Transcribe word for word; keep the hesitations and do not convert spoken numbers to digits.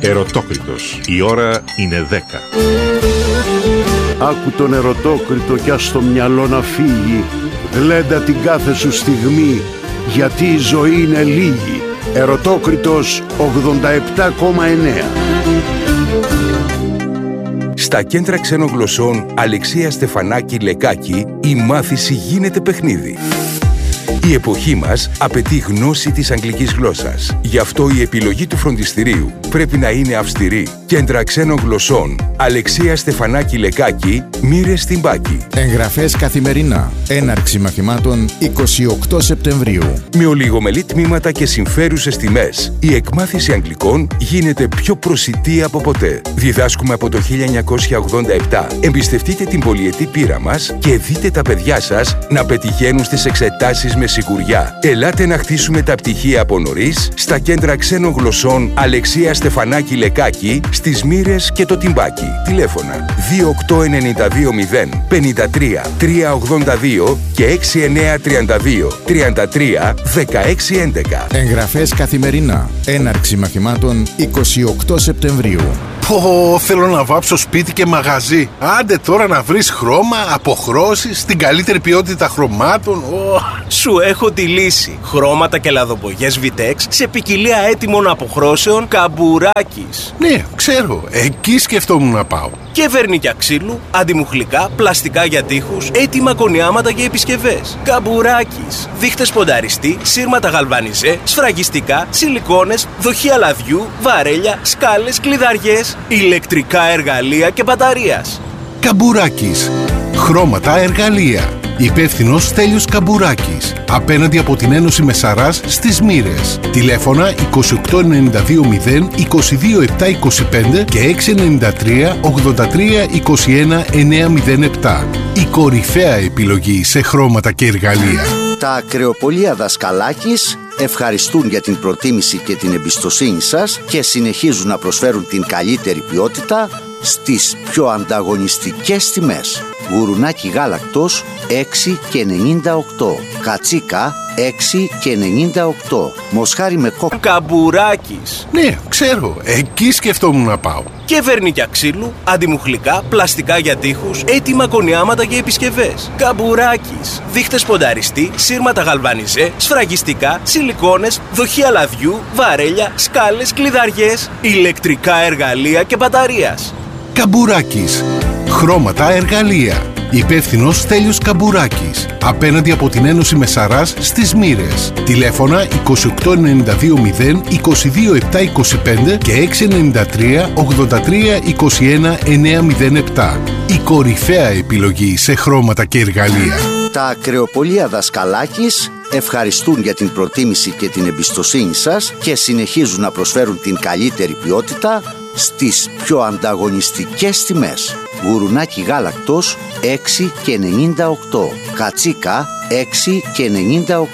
Ερωτόκριτος. Η ώρα είναι δέκα. Άκου τον ερωτόκριτο κι ας το μυαλό να φύγει. Γλέντα την κάθε σου στιγμή, γιατί η ζωή είναι λίγη. Ερωτόκριτος ογδόντα επτά κόμμα εννέα. Στα κέντρα ξένων γλωσσών Αλεξία Στεφανάκη Λεκάκη η μάθηση γίνεται παιχνίδι. Η εποχή μας απαιτεί γνώση της αγγλικής γλώσσας. Γι' αυτό η επιλογή του φροντιστηρίου πρέπει να είναι αυστηρή. Κέντρα ξένων γλωσσών Αλεξία Στεφανάκη Λεκάκη, Μοίρες στην Πάκη. Εγγραφές καθημερινά. Έναρξη μαθημάτων εικοστή όγδοη Σεπτεμβρίου. Με ολιγομελή τμήματα και συμφέρουσες τιμές, η εκμάθηση αγγλικών γίνεται πιο προσιτή από ποτέ. Διδάσκουμε από το χίλια εννιακόσια ογδόντα επτά. Εμπιστευτείτε την πολυετή πείρα μας και δείτε τα παιδιά σας να πετυχαίνουν στις εξετάσεις με σιγουριά. Ελάτε να χτίσουμε τα πτυχία από νωρίς στα κέντρα ξένων γλωσσών Αλεξία Στεφανάκη Λεκάκη, στις Μοίρες και το Τιμπάκι. Τηλέφωνα δύο οκτώ εννιά δύο μηδέν πενήντα τρία τριακόσια ογδόντα δύο και έξι εννιά τρία δύο τριάντα τρία δεκαέξι έντεκα. Εγγραφές καθημερινά. Έναρξη μαθημάτων εικοστή όγδοη Σεπτεμβρίου. Πω, θέλω να βάψω σπίτι και μαγαζί. Άντε τώρα να βρεις χρώμα, αποχρώσεις, την καλύτερη ποιότητα χρωμάτων. Oh. Σου έχω τη λύση. Χρώματα και λαδοπογιές Vitex σε ποικιλία έτοιμων αποχρώσεων Καμπουράκης. Ναι, ξέρω. Εκεί σκεφτόμουν να πάω. Και βερνίκια ξύλου, αντιμουχλικά, πλαστικά για τοίχους, έτοιμα κονιάματα για επισκευές. Καμπουράκης. Δείχτες πονταριστή, σύρματα γαλβανιζέ, σφραγιστικά, σιλικόνες, δοχεία λαδιού, βαρέλια, σκάλες, κλειδαριές, ηλεκτρικά εργαλεία και μπαταρίας. Καμπουράκης. Χρώματα, εργαλεία. Υπεύθυνος Στέλιος Καμπουράκης. Απέναντι από την Ένωση Μεσαράς στις Μοίρες. Τηλέφωνα είκοσι οκτώ ενενήντα δύο μηδέν είκοσι δύο επτά είκοσι πέντε και έξι εννιά τρία ογδόντα τρία είκοσι ένα εννιά μηδέν επτά. Η κορυφαία επιλογή σε χρώματα και εργαλεία. Τα ακρεοπολία Δασκαλάκης ευχαριστούν για την προτίμηση και την εμπιστοσύνη σας και συνεχίζουν να προσφέρουν την καλύτερη ποιότητα στις πιο ανταγωνιστικές τιμές. Γουρουνάκι γάλακτος έξι και ενενήντα οκτώ, κατσίκα έξι και ενενήντα οκτώ, μοσχάρι με κόκκινο. Καμπουράκης. Ναι, ξέρω. Εκεί σκεφτόμουν να πάω. Και βερνίκια ξύλου, αντιμουχλικά, πλαστικά για τοίχους, έτοιμα κονιάματα για επισκευές. Καμπουράκης. Δείχτες πονταριστή, σύρματα γαλβανιζέ, σφραγιστικά, σιλικόνες, δοχεία λαδιού, βαρέλια, σκάλες, κλειδαριές, ηλεκτρικά εργαλεία και μπαταρίας. Καμπουράκης. Χρώματα, εργαλεία. Υπεύθυνος Στέλιος Καμπουράκης. Απέναντι από την Ένωση Μεσαράς στις Μοίρες. Τηλέφωνα είκοσι οκτώ ενενήντα δύο μηδέν είκοσι δύο επτά είκοσι πέντε και έξι εννιά τρία ογδόντα τρία είκοσι ένα εννιά μηδέν επτά. Η κορυφαία επιλογή σε χρώματα και εργαλεία. Τα ακρεοπολία Δασκαλάκης ευχαριστούν για την προτίμηση και την εμπιστοσύνη σας και συνεχίζουν να προσφέρουν την καλύτερη ποιότητα στις πιο ανταγωνιστικές τιμές. Γουρουνάκι γάλακτος έξι και ενενήντα οκτώ, κατσίκα έξι και ενενήντα οκτώ.